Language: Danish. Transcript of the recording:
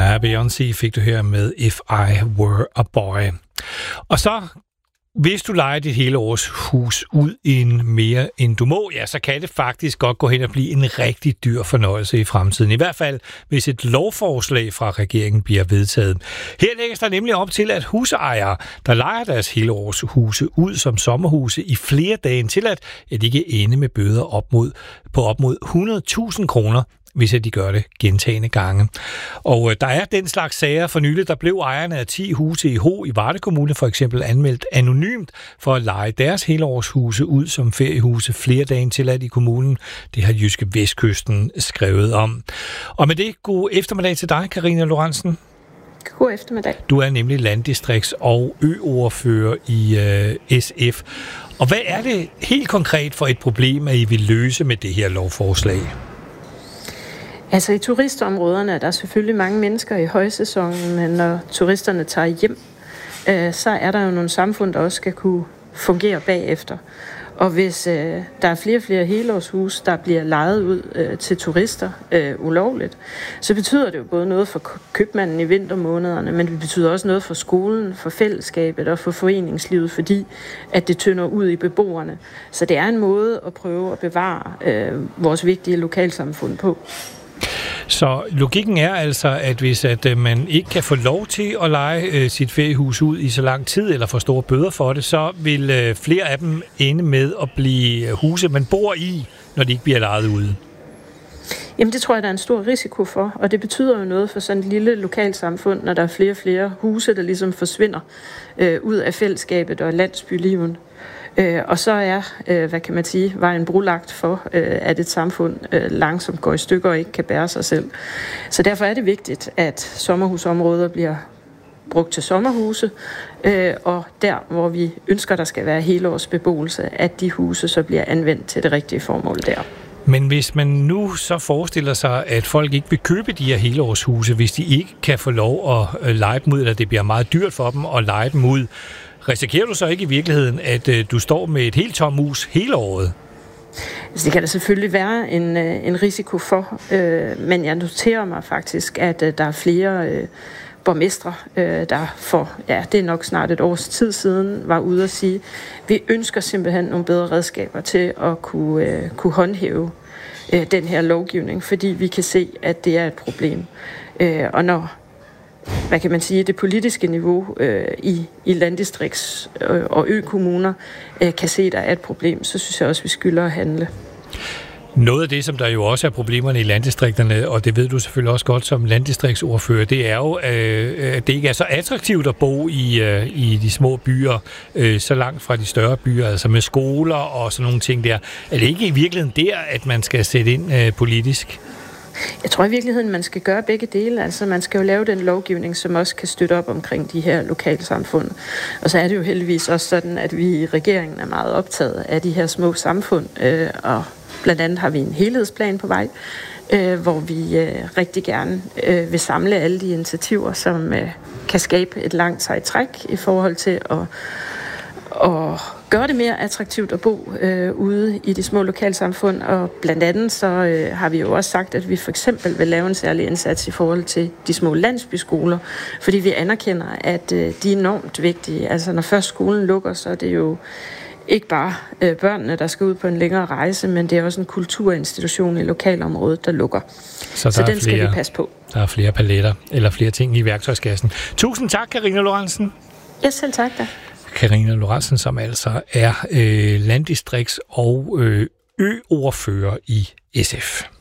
Ja, Beyoncé fik du her med If I Were a Boy. Og så, hvis du lejer dit hele års hus ud en mere end du må, ja, så kan det faktisk godt gå hen og blive en rigtig dyr fornøjelse i fremtiden. I hvert fald, hvis et lovforslag fra regeringen bliver vedtaget. Her lægges der nemlig op til, at husejere, der lejer deres hele års huse ud som sommerhuse i flere dage tilladt, at de kan ende med bøder op mod 100.000 kroner, hvis de gør det gentagne gange. Og der er den slags sager. For nylig, der blev ejerne af 10 huse i Ho i Varde Kommune for eksempel anmeldt anonymt for at leje deres helårshuse ud som feriehuse flere dage tilladt i kommunen. Det har Jyske Vestkysten skrevet om. Og med det, god eftermiddag til dig, Karina Lorentzen. God eftermiddag. Du er nemlig landdistrikts- og øordfører i SF. Og hvad er det helt konkret for et problem, at I vil løse med det her lovforslag? Altså i turistområderne er der selvfølgelig mange mennesker i højsæsonen, men når turisterne tager hjem, så er der jo nogle samfund, der også skal kunne fungere bagefter. Og hvis der er flere og flere helårshuse, der bliver lejet ud til turister ulovligt, så betyder det jo både noget for købmanden i vintermånederne, men det betyder også noget for skolen, for fællesskabet og for foreningslivet, fordi at det tynder ud i beboerne. Så det er en måde at prøve at bevare vores vigtige lokalsamfund på. Så logikken er altså, at hvis man ikke kan få lov til at leje sit feriehus ud i så lang tid, eller få store bøder for det, så vil flere af dem ende med at blive huse, man bor i, når de ikke bliver lejet ude. Jamen det tror jeg, der er en stor risiko for, og det betyder jo noget for sådan et lille lokalsamfund, når der er flere og flere huse, der ligesom forsvinder ud af fællesskabet og landsbylivet. Og så er, hvad kan man sige, vejen brolagt for, at et samfund langsomt går i stykker og ikke kan bære sig selv. Så derfor er det vigtigt, at sommerhusområder bliver brugt til sommerhuse, og der, hvor vi ønsker, der skal være helårsbeboelse, at de huse så bliver anvendt til det rigtige formål der. Men hvis man nu så forestiller sig, at folk ikke vil købe de her helårshuse, hvis de ikke kan få lov at leje dem ud, eller det bliver meget dyrt for dem at leje dem ud, risikerer du så ikke i virkeligheden, at du står med et helt tom hus hele året? Altså, det kan der selvfølgelig være en risiko for, men jeg noterer mig faktisk, at der er flere borgmestre, der for, ja, det er nok snart et års tid siden, var ude at sige, vi ønsker simpelthen nogle bedre redskaber til at kunne håndhæve den her lovgivning, fordi vi kan se, at det er et problem. Og når hvad kan man sige, det politiske niveau i landdistrikts- og økommuner kan se, at der er et problem, så synes jeg også, at vi skylder at handle. Noget af det, som der jo også er problemerne i landdistrikterne, og det ved du selvfølgelig også godt som landdistriktsordfører, det er jo, at det ikke er så attraktivt at bo i de små byer, så langt fra de større byer, altså med skoler og sådan nogle ting der. Er det ikke i virkeligheden der, at man skal sætte ind politisk? Jeg tror i virkeligheden, man skal gøre begge dele. Altså man skal jo lave den lovgivning, som også kan støtte op omkring de her lokalsamfund. Og så er det jo heldigvis også sådan, at vi i regeringen er meget optaget af de her små samfund, og blandt andet har vi en helhedsplan på vej, hvor vi rigtig gerne vil samle alle de initiativer, som kan skabe et langt sejt træk i forhold til at gøre det mere attraktivt at bo ude i de små lokalsamfund. Og blandt andet så har vi jo også sagt, at vi for eksempel vil lave en særlig indsats i forhold til de små landsbyskoler, fordi vi anerkender, at de er enormt vigtige. Altså når først skolen lukker, så er det jo ikke bare børnene, der skal ud på en længere rejse, men det er også en kulturinstitution i lokalområdet, der lukker. Så den skal vi passe på. Der er flere paletter eller flere ting i værktøjskassen. Tusind tak, Karina Lorentzen. Ja, selv tak da. Karina Lorentzen, som altså er landdistrikts- og øordfører i SF.